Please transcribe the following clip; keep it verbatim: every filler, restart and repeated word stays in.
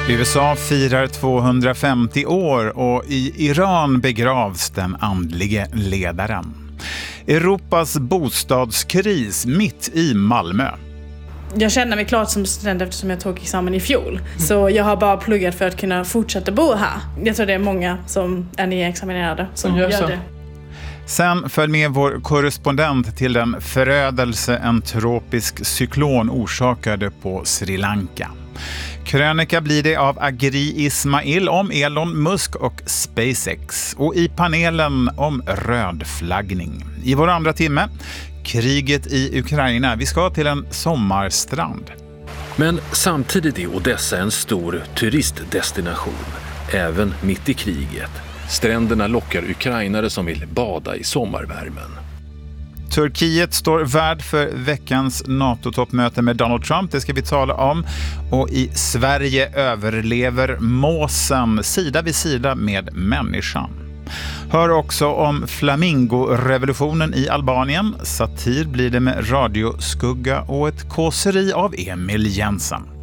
U S A firar tvåhundrafemtio år och i Iran begravs den andlige ledaren. Europas bostadskris mitt i Malmö. Jag känner mig klart som student eftersom jag tog examen i fjol. Så jag har bara pluggat för att kunna fortsätta bo här. Jag tror det är många som är nyexaminerade som gör, gör det. Sen följ med vår korrespondent till den förödelse en tropisk cyklon orsakade på Sri Lanka. Krönika blir det av Agri Ismail om Elon Musk och SpaceX. Och i panelen om rödflaggning. I vår andra timme, kriget i Ukraina. Vi ska till en sommarstrand. Men samtidigt är Odessa en stor turistdestination, även mitt i kriget. Stränderna lockar ukrainare som vill bada i sommarvärmen. Turkiet står värd för veckans NATO-toppmöte med Donald Trump. Det ska vi tala om. Och i Sverige överlever måsen sida vid sida med människan. Hör också om flamingorevolutionen i Albanien. Satir blir det med radioskugga och ett kåseri av Emil Jensen.